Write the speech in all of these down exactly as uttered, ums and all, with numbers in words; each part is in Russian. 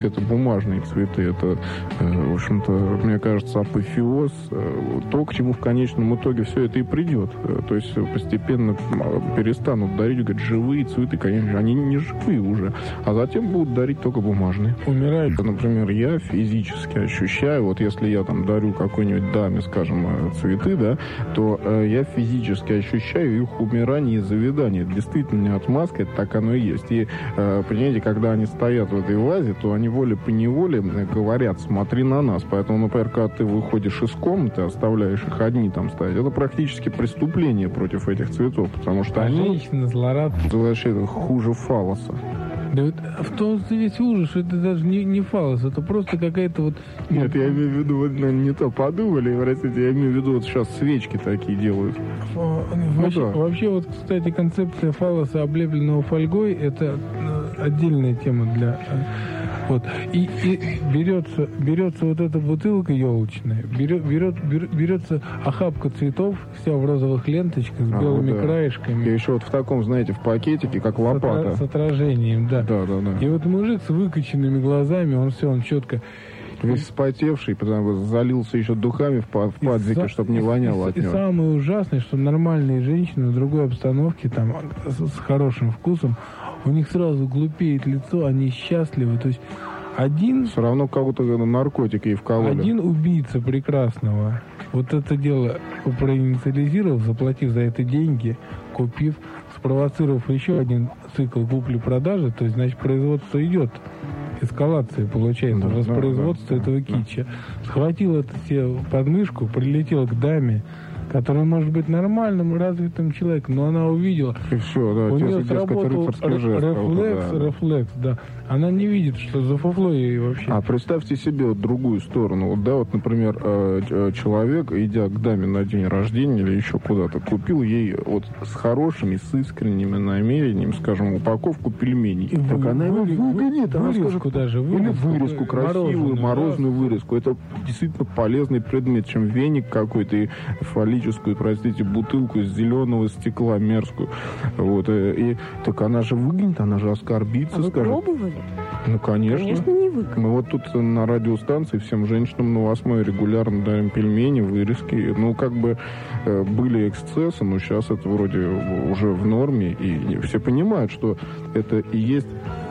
Это бумажные цветы, это, в общем-то, мне кажется, апофеоз, то, к чему в конечном итоге все это и придет. То есть постепенно перестанут дарить, говорят, живые цветы, конечно, они не живые уже, а затем будут дарить только бумажные. Умирают. Например, я физически ощущаю, вот если я там дарю какой-нибудь даме, скажем, цветы, да, то я физически ощущаю их умирание и завядание. Это действительно не отмазка, это так оно и есть. И, понимаете, когда они стоят в этой вазе, то они волей-поневоле говорят, смотри на нас. Поэтому, например, когда ты выходишь из комнаты, оставляешь их одни там стоять, это практически преступление против этих цветов, потому что а они... женщина злорадна. Это вообще хуже фаллоса. Да вот в том весь ужас, что это даже не, не фаллос, это просто какая-то вот... Нет, я имею в виду, вот, наверное, не то подумали, простите, я имею в виду, вот сейчас свечки такие делают. Вообще, ну, да. вообще, вот, кстати, концепция фаллоса, облепленного фольгой, это отдельная тема для... Вот. И, и берется, берется вот эта бутылка елочная, берет, берет, берется охапка цветов, вся в розовых ленточках с белыми а, да. краешками. И еще вот в таком, знаете, в пакетике, как лопата. С, отра- с отражением, да. Да, да, да. И вот мужик с выкоченными глазами, он все, он четко... Весь вспотевший, потому что залился еще духами в падзике, чтобы не воняло от и него. И самое ужасное, что нормальные женщины в другой обстановке, там, с, с хорошим вкусом, у них сразу глупеет лицо, они счастливы. То есть один... Все равно кого-то наркотики и вкололи. Один убийца прекрасного вот это дело проинициализировав, заплатив за это деньги, купив, спровоцировав еще один цикл купли-продажи, то есть, значит, производство идет. Эскалация получается, да, воспроизводство да, да, этого китча. Да. Схватил это все под мышку, прилетел к даме, которая может быть нормальным, развитым человеком, но она увидела. И все, да, у нее сработал рефлекс, да. рефлекс, да. Она не видит, что за фуфло ей вообще. А представьте себе вот другую сторону. Вот, да, вот, например, человек, идя к даме на день рождения или еще куда-то, купил ей вот с хорошими, с искренними намерениями, скажем, упаковку пельменей. И так вы, она его выгонит, она скажет, даже вырезку, или вырезку красивую, мороженую, морозную да. вырезку. Это действительно полезный предмет, чем веник какой-то и фаллическую, простите, бутылку из зеленого стекла мерзкую. Вот. И, и так она же выгонит, она же оскорбится. А вы скажет. Пробовали? Ну, конечно. Конечно, не вы. Мы вот тут на радиостанции всем женщинам на восьмой регулярно дарим пельмени, вырезки. Ну, как бы э, были эксцессы, но сейчас это вроде уже в норме. И все понимают, что это и есть...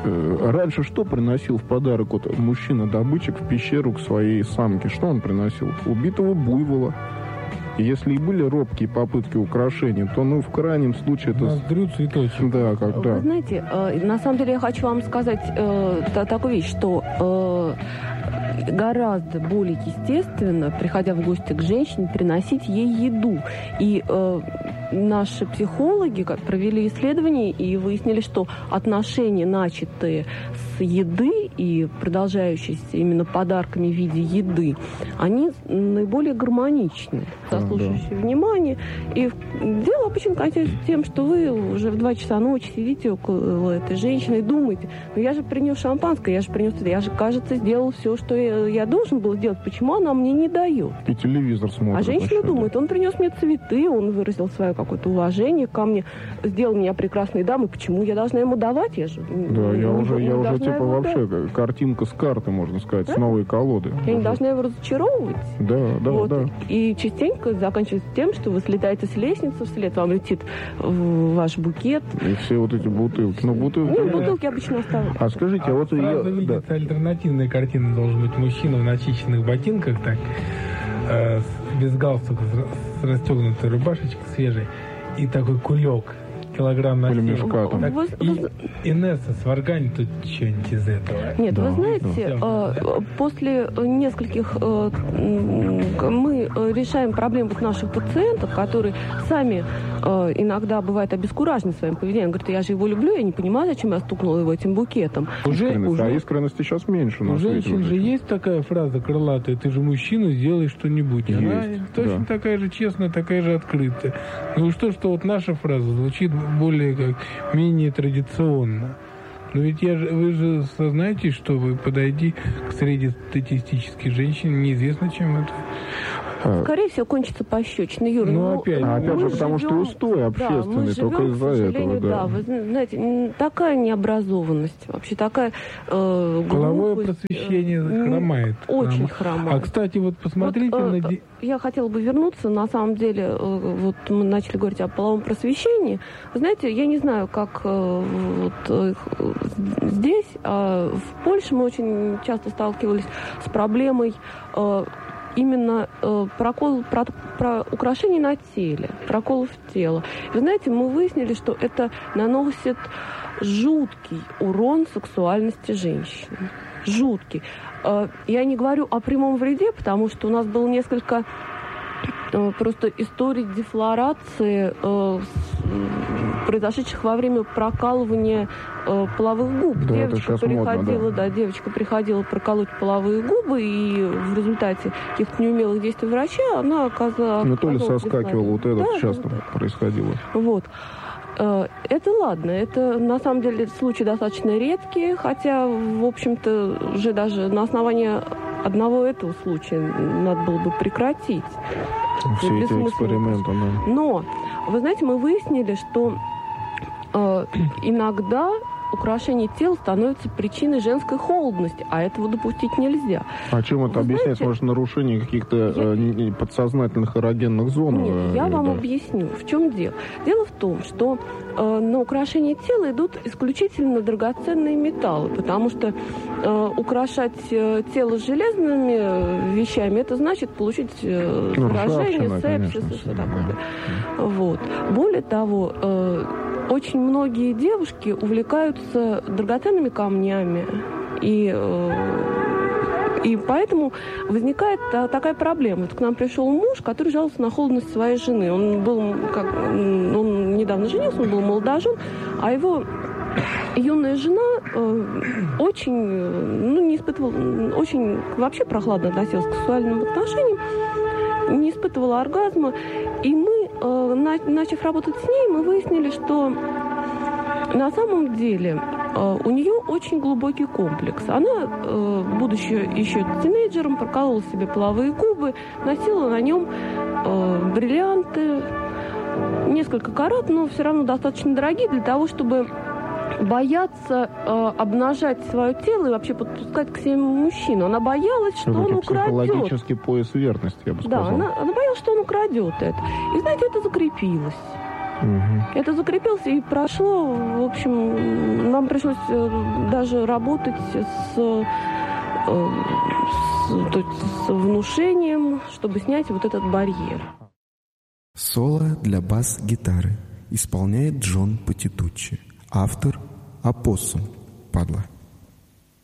Э, раньше что приносил в подарок вот мужчина-добытчик в пещеру к своей самке? Что он приносил? Убитого буйвола. И если и были робкие попытки украшения, то, ну, в крайнем случае это... Ноздрю цветочек. Да, как да. Вы знаете, э, на самом деле я хочу вам сказать э, та, такую вещь, что э, гораздо более естественно, приходя в гости к женщине, приносить ей еду. И э, наши психологи как, провели исследования и выяснили, что отношения, начатые с еды и продолжающиеся именно подарками в виде еды, они наиболее гармоничны, заслуживающие да. внимания. И дело обычно кончается тем, что вы уже в два часа ночи сидите около этой женщины и думаете, ну я же принес шампанское, я же принес это, я же, кажется, сделал все, что я, я должен был сделать, почему она мне не дает? И телевизор смотрит. А женщина думает, он принес мне цветы, он выразил свое какое-то уважение ко мне, сделал меня прекрасной дамой, почему я должна ему давать? Я же да, я уже, я уже типа вообще дать. Картинка с карты, можно сказать, да? С новой колоды. Я не должна его разочаровывать. Да, да, вот. да. И частенько заканчивается тем, что вы слетаете с лестницы, вслед вам летит ваш букет. И все вот эти бутылки. Ну, бутылки, ну, бутылки обычно оставляют. А скажите, а, а вот... Сразу я... видится да. альтернативная картина. Должен быть мужчина в начищенных ботинках, так, э, без галстука, с расстегнутой рубашечкой свежей, и такой кулек. Килограмм на мешка, так, вы, и, вы... Инесса, сварганит тут что-нибудь из этого. Нет, да, вы знаете, да. э, после нескольких... Э, мы решаем проблемы наших пациентов, которые сами э, иногда бывают обескуражены своим поведением. Говорят, я же его люблю, я не понимаю, зачем я стукнула его этим букетом. Уже, уже, а искренности сейчас меньше. У женщин же есть такая фраза крылатая, ты же мужчина, сделай что-нибудь. Есть, она точно да. такая же честная, такая же открытая. Ну и что, что вот наша фраза звучит более как менее традиционно. Но ведь я же, вы же сознаете, что вы подойди к среднестатистической женщине, неизвестно, чем это скорее всего, кончится пощечиной. Юра, ну, ну, опять, а опять же, потому живем, что устой общественный, да, только живем, из-за этого. Да. Да, вы знаете, такая необразованность, вообще такая э, половое глупость, просвещение э, хромает. Очень Хром... хромает. А, кстати, вот посмотрите вот, на... э, я хотела бы вернуться, на самом деле, э, вот мы начали говорить о половом просвещении. Вы знаете, я не знаю, как э, вот, э, здесь, а в Польше мы очень часто сталкивались с проблемой э, именно э, прокол, про, про украшений на теле, проколов тела. Вы знаете, мы выяснили, что это наносит жуткий урон сексуальности женщин. Жуткий. Э, я не говорю о прямом вреде, потому что у нас было несколько э, просто историй дефлорации, э, с, произошедших во время прокалывания э, половых губ. Да, девочка приходила, модно, да. да, девочка приходила проколоть половые губы, и в результате каких-то неумелых действий врача она оказалась... Ну, то ли соскакивала, вот это да, часто да, да. происходило. Вот. Это ладно, это на самом деле случаи достаточно редкие, хотя, в общем-то, уже даже на основании одного этого случая надо было бы прекратить. Все эти эксперименты, да. Но, вы знаете, мы выяснили, что э, иногда украшение тела становится причиной женской холодности, а этого допустить нельзя. А чем это Вы объяснять? знаете, Может, нарушение каких-то я... э, подсознательных эрогенных зон? Нет, э, я вам да. объясню, в чем дело. Дело в том, что э, на украшение тела идут исключительно драгоценные металлы, потому что э, украшать э, тело железными э, вещами, это значит получить э, ну, заражение, ржавчина, сепсис конечно, и все да. такое. Вот. Более того, э, очень многие девушки увлекаются драгоценными камнями, и, э, и поэтому возникает та, такая проблема. Вот к нам пришел муж, который жаловался на холодность своей жены. Он был, как, он недавно женился, он был молодожен, а его юная жена э, очень, ну, не испытывала, очень вообще прохладно относилась к сексуальным отношениям, не испытывала оргазма, и мы, э, на, начав работать с ней, мы выяснили, что на самом деле э, у нее очень глубокий комплекс. Она, э, будучи еще тинейджером, прокалывала себе половые губы, носила на нем э, бриллианты, несколько карат, но все равно достаточно дорогие для того, чтобы бояться э, обнажать свое тело и вообще подпускать к себе мужчину. Она боялась, что это он украдет. Психологический пояс верности, я бы сказал. Да, она, она боялась, что он украдет это. И, знаете, это закрепилось. Угу. Это закрепилось и прошло. В общем, нам пришлось даже работать с, с, с внушением, чтобы снять вот этот барьер. Соло для бас-гитары исполняет Джон Патитуччи. Автор — Опоссум, падла.